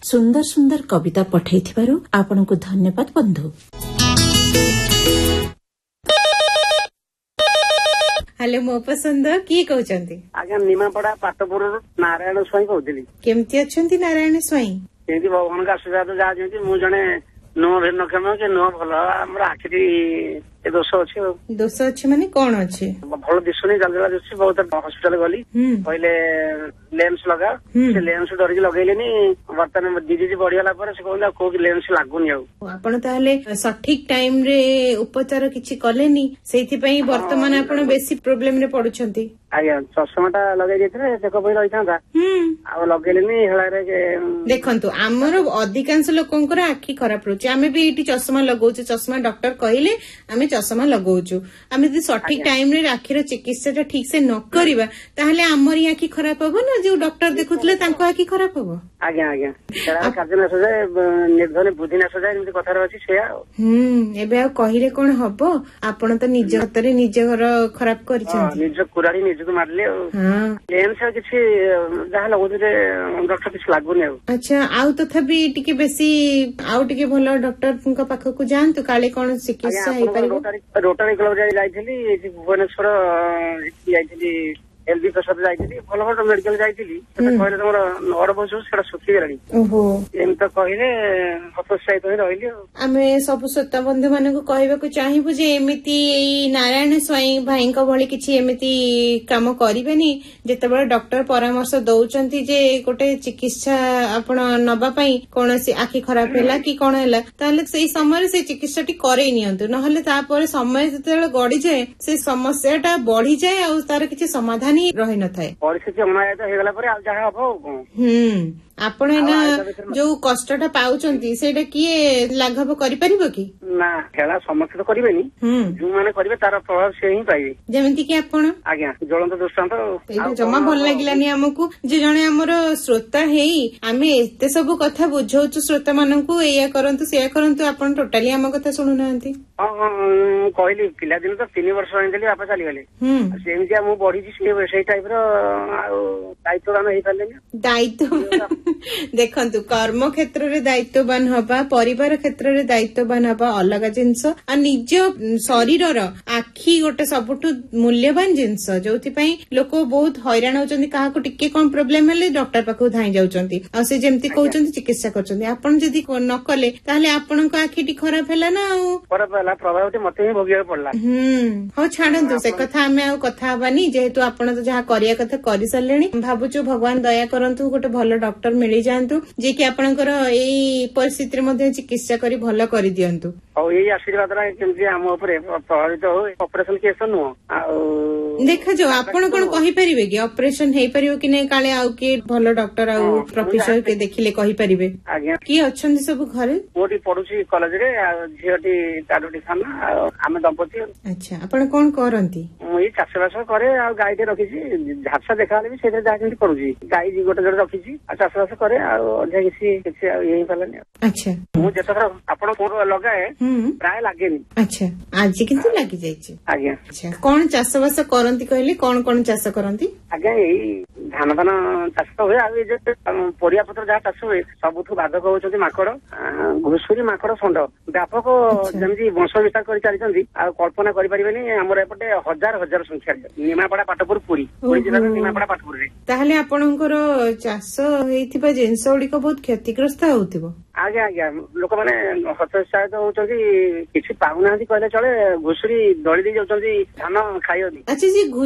सुंदर सुंदर कविता पठाइथिबारु आपनकु धन्यवाद बंधु। हेलो मो पसंद किए कहउचंती? आज्ञा निमापड़ा पाटपुर नारायण स्वाई कहउथिली। केमती अछंती नारायण स्वाई? केमती भगवान का आशीर्वाद जा जेंती मु जने नो भिन्नक्षम के नो भल हमर आखिरी दोष अच्छे। दोष अच्छे माने कौन अच्छे? भल दिशुनी जलजला दिशुनी बहुत हॉस्पिटल गली पहले लेंस लगा से लेंस डरिक लगेलेनी वर्तमान डिजीज बढ़ियाला पर से कहला को लेंस लागुनी आपण ताले सठिक टाइम रे उपचार किछि कलेनी सेति पई वर्तमान आपण बेसी प्रॉब्लम रे पडुछंती। आया चश्माटा लगाई देथरे देखो पई रहितांता आ लगेलेनी हेला रे देखंतु हमर अधिकांश लोकंकर आखि खराब रहउची। आमे भी एटी चश्मा लगाउचे, चश्मा डॉक्टर कहिले आमे चश्मा लगाउछु। आमे जदि सठिक टाइम रे आखिर चिकित्साटा ठीक से न करिबा ताहले हमर आखि खराब होबो ना, जो डॉक्टर देखुतले तांको आखि खराब होबो। आज्ञा आज्ञा तेरा कार्जन सजाय निर्धन बुद्धि न सजाय निति कथा रहछि सेया। एबे आ कहिले कोन हबो? आपण त निज हातरे निज घर खराब करिछन, निज कुराडी निज को मारले। लेंस किछि जहा लगुतरे डॉक्टर किछि लागुनी। अच्छा आउ तथापि टिके बेसी आउ टिके भलो डॉक्टर को पाखो को जानतु काले कोन चिकित्सा हे परिबो। रोटरी क्लब जाइथिली भुवनेश्वर जाइथिली एलबी प्रसाद जाइथिली भल भल मेडिकल जाइथिली कहले तमर नड़ बसु सेटा सुखी गेलानी। ओहो एम त कहिले हतोत्साहित होई रहिली। आमे सब श्रोता बंधु मानको कहबाकू चाहिबु जे एमिति नारायण स्वाई भाईको भली किछि एमिति काम करिबेनी। जेतेबेले डॉक्टर परामर्श दउचंती जे गोटे चिकित्सा आपण नबा पई कोनोसी आखि खराब हैला कि कोन हैला ताले सेही समय से चिकित्साटी करै नियंतु, नहले तापर समय जेतेबेले गडी जाय से समस्याटा बढ़ी जाय आ तार किछि समाधान रही न थाए। परिस्थिति अनायत हेगला परे आ जहा हबो आपण एना जो कष्टटा पाउचंती सेटा किए लाघव करि परिबो कि ना? हेला समस्त तो करिवेनी, जो माने करिवे तार प्रभाव से ही पाइबे। जेमिति कि आपण आज्ञा ज्वलंत दृष्टांत एटा जमा भल लागिलानी हमकु जे जणे हमर श्रोता हेई आमे एते सब कथा बुझौछु श्रोता माननकु एया करंतु सेया करंतु, आपण टोटली हम कथा सुनु नांती। कहली पिला दिन तो 3 वर्ष रहिदेली बापा चली गले सेमितिया मु बढ़ी से टाइप रो दायित्व गान हेई पालेनी। दायित्व देखंतु कर्म क्षेत्र रे दायित्ववान हबा, परिवार क्षेत्र रे दायित्ववान हबा अलग जिंस आ निज शरीर रो आखि गोटे सबुठु मूल्यवान जिंस जोथि पई लोक बहुत हैरान होचंती। काहाको टिके कोन प्रॉब्लम हेले डॉक्टर पाखु धाई जाउचंती आ से जेमति कहउचंती चिकित्सा करचंती। आपण जदी न कले ताहले आपनको आखिटी खराब हैला ना खराब हैला प्रभावटी मते ही भोगिया पड़ला। हो छाडंतु से कथा हमें आ कथा हबानी, जेहेतु आपण तो जहा करिया कथा करि सलेनी। भाबुचु भगवान दया करंतु गोटे भलो डॉक्टर मिली जांतु जे कि आपनकर एई परिस्थिति रे मध्ये चिकित्सा करी भलो करि दियंतु। औ एई आशीर्वाद रा केमति हम ऊपर प्रभावित हो ऑपरेशन केस नो आ देखा जो आपण कोन कहि परिबे कि ऑपरेशन हेई परिबो कि नै? काले आउ के भलो डॉक्टर आ प्रोफेसर के देखिले कहि परिबे। आज्ञा की अछन सब घरे? मोटी पढुची कॉलेज रे झियोटी ताडोटी खाना आमे दंपति। अच्छा आपण कोन करंती? मुई चाषबास करे आ गाईटे रखिछि, झापसा देखाले भी सेते जा केमति करूची। गाई गोटे जोड़े रखिछि आ चाषबास करे आ अध्या किछि यही पालनी। अच्छा मु जेतरा आपण कोन लगाए प्राय लागेनी। अच्छा आज किंतु लागि जाईछि। आज्ञा अच्छा कोन चाषबास करंती कहले? कोन चाष करंती? आज्ञा एई धान चाष तो हुए आ जे परिया पत्र जा चाष हुए सबुठु बाधक होचंती माकड़, घुसुरी, माकड़, षंड व्यापक जेमि वंश विस्तार करि चालिचंती आ कल्पना करि परिबेनी। हमर एपटे हजार हजार संख्या निमापड़ा पाटपुर पुरी जिल्ला निमापड़ा पाटपुर रे। ताहले आपनकर चाष हेइथिबा जिंस गुड़िक बहुत क्षतिग्रस्त होउथिबो। आज्ञा आज्ञा लोक माने हतोत्साहित होउचंती, किछि पाउनांती कहले चले, घुसुरी दळी दे जाउचंती धान खाइयोनी। अच्छा जी